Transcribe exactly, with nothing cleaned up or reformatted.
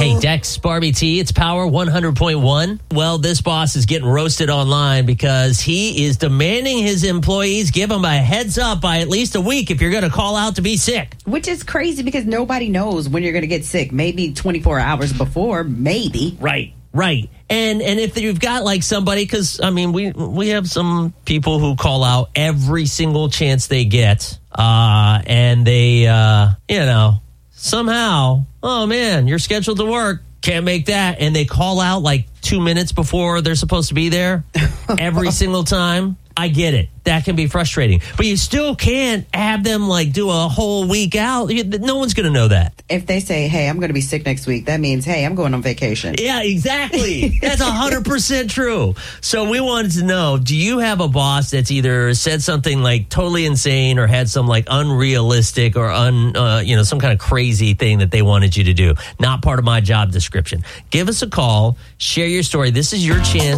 Hey, Dex, Barbie T, it's Power one hundred point one. Well, this boss is getting roasted online because he is demanding his employees give him a heads up by at least a week if you're going to call out to be sick. Which is crazy because nobody knows when you're going to get sick. Maybe twenty-four hours before, maybe. Right, right. And and if you've got like somebody, because, I mean, we, we have some people who call out every single chance they get. Uh, and they, uh, you know, somehow, oh, man, you're scheduled to work. Can't make that. And they call out like two minutes before they're supposed to be there every single time. I get it. That can be frustrating. But you still can't have them like do a whole week out. No one's going to know that. If they say, hey, I'm going to be sick next week, that means, hey, I'm going on vacation. Yeah, exactly. That's one hundred percent true. So we wanted to know, do you have a boss that's either said something like totally insane or had some like unrealistic or un, uh, you know, some kind of crazy thing that they wanted you to do? Not part of my job description. Give us a call. Share your story. This is your chance